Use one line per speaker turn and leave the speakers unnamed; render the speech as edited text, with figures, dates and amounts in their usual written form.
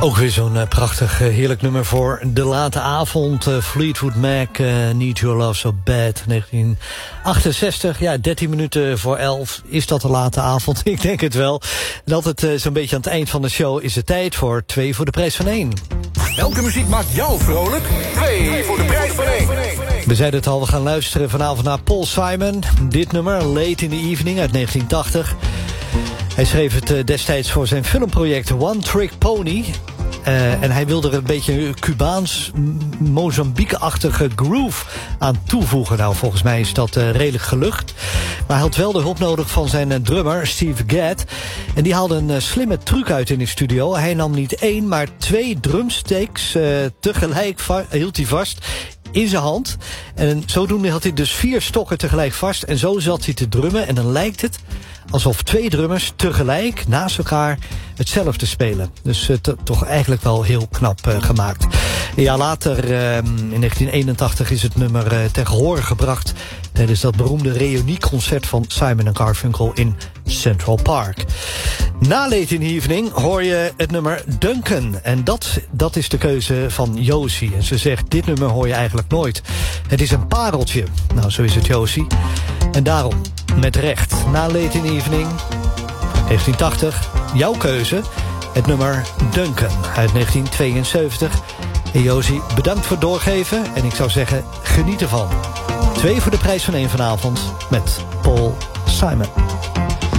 Ook weer zo'n prachtig, heerlijk nummer voor de late avond. Fleetwood Mac, Need Your Love So Bad, 1968. Ja, 13 minuten voor 11. Is dat de late avond? Ik denk het wel. En altijd zo'n beetje aan het eind van de show is het tijd voor 2 voor de prijs van 1.
Welke muziek maakt jou vrolijk? 2 voor de prijs van 1.
We zeiden het al, we gaan luisteren vanavond naar Paul Simon. Dit nummer, Late in the Evening uit 1980. Hij schreef het destijds voor zijn filmproject One Trick Pony. En hij wilde er een beetje Cubaans, Mozambique-achtige groove aan toevoegen. Nou, volgens mij is dat redelijk gelukt. Maar hij had wel de hulp nodig van zijn drummer, Steve Gadd. En die haalde een slimme truc uit in de studio. Hij nam niet 1, maar 2 drumsticks tegelijk hield hij vast in zijn hand. En zodoende had hij dus 4 stokken tegelijk vast. En zo zat hij te drummen. En dan lijkt het alsof 2 drummers tegelijk naast elkaar hetzelfde spelen. Dus toch eigenlijk wel heel knap gemaakt. Een jaar later, in 1981, is het nummer ten gehore gebracht tijdens dat beroemde reunieconcert van Simon & Garfunkel in Central Park. Na Late in the Evening hoor je het nummer Duncan. En dat is de keuze van Josie. En ze zegt, dit nummer hoor je eigenlijk nooit. Het is een pareltje. Nou, zo is het, Josie. En daarom, met recht, na Late in the Evening, 1980, jouw keuze, het nummer Duncan uit 1972. En Josie, bedankt voor het doorgeven. En ik zou zeggen, geniet ervan. 2 voor de prijs van 1 vanavond met Paul Simon.